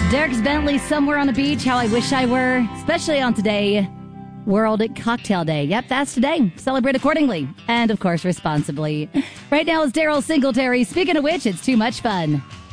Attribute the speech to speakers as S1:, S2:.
S1: Dierks Bentley, Somewhere on the Beach, How I Wish I Were, especially on today, World Cocktail Day. Yep, that's today. Celebrate accordingly. And, of course, responsibly. Right now is Daryl Singletary. Speaking of which, it's too much fun.